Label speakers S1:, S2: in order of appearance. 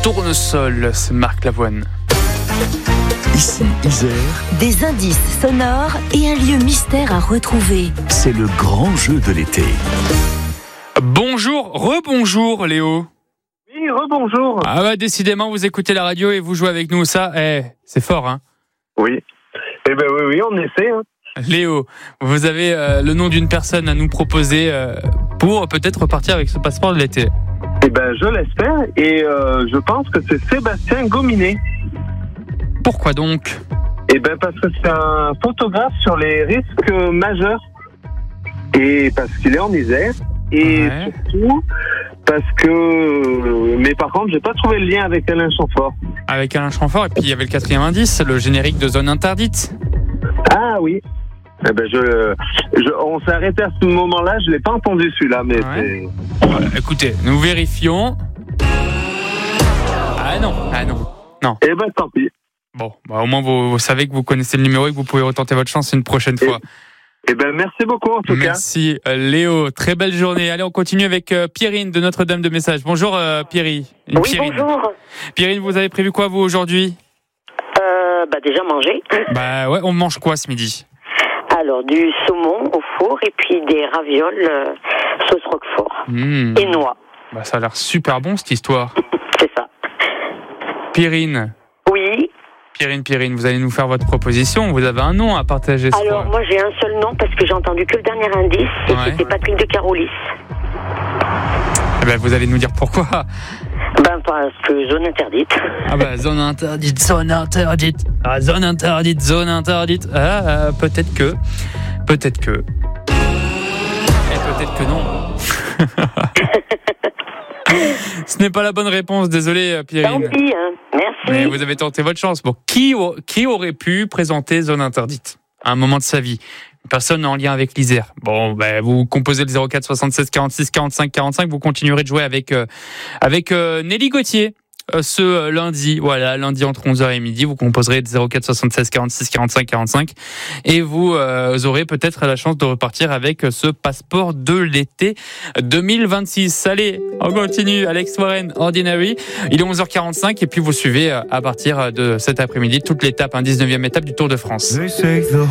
S1: Tournesol, c'est Marc Lavoine.
S2: Ici, Isère,
S3: Des indices sonores et un lieu mystère à retrouver.
S2: c'est le grand jeu de l'été.
S1: Bonjour, rebonjour Léo.
S4: Oui, rebonjour.
S1: Ah bah décidément, vous écoutez la radio et vous jouez avec nous, ça, c'est fort, hein.
S4: Oui. Eh ben oui, on essaie. Hein.
S1: Léo, vous avez le nom d'une personne à nous proposer pour peut-être repartir avec ce passeport de l'été.
S4: Eh ben je l'espère et je pense que c'est Sébastien Gominet.
S1: Pourquoi donc ?
S4: Eh ben parce que c'est un photographe sur les risques majeurs et parce qu'il est en Isère et
S1: Ouais.
S4: surtout parce que mais par contre j'ai pas trouvé le lien avec Alain Chamfort.
S1: Avec Alain Chamfort, et puis il y avait le 4e indice, le générique de Zone Interdite.
S4: Ah oui. Eh ben on s'est arrêté à ce moment-là, je l'ai pas entendu celui-là, mais
S1: Ouais. Voilà, écoutez, nous vérifions. Ah non.
S4: c'est. Eh ben tant pis.
S1: Bon, bah au moins vous savez que vous connaissez le numéro et que vous pouvez retenter votre chance une prochaine fois.
S4: Eh ben merci beaucoup en tout cas.
S1: Merci Léo, très belle journée. Allez, on continue avec Pierrine de Notre-Dame de Message. Bonjour Pierry.
S5: Oui,
S1: Pierrine.
S5: bonjour.
S1: Pierrine, vous avez prévu quoi vous aujourd'hui ?
S5: Déjà manger.
S1: Bah ouais, on mange quoi ce midi ?
S5: Alors, du saumon au four et puis des ravioles sauce roquefort et noix.
S1: Bah ça a l'air super bon cette histoire.
S5: C'est ça.
S1: Pierrine,
S5: Oui.
S1: vous allez nous faire votre proposition. Vous avez un nom à partager ce
S5: Alors,
S1: soir.
S5: moi, j'ai un seul nom parce que j'ai entendu que le dernier indice. Et
S1: Ouais.
S5: c'était Patrick de Carolis.
S1: Eh ben, vous allez nous dire pourquoi.
S5: Parce que zone interdite.
S1: Ah bah zone interdite. Ah, zone interdite. Peut-être que. Et peut-être que non. Ce n'est pas la bonne réponse, désolé
S5: Tant
S1: Pierrine.
S5: pis, hein. Merci.
S1: Mais vous avez tenté votre chance. Bon, qui aurait pu présenter Zone Interdite à un moment de sa vie ? Personne en lien avec l'Isère. Bon, vous composez le 04 76 46 45 45. Vous continuerez de jouer avec Nelly Gauthier ce lundi. Voilà, lundi entre 11h et midi. Vous composerez le 04 76 46 45 45 et vous aurez peut-être la chance de repartir avec ce passeport de l'été 2026. Allez, on continue. Alex Warren, Ordinary. Il est 11h45 et puis vous suivez à partir de cet après-midi toute l'étape, 19e étape du Tour de France.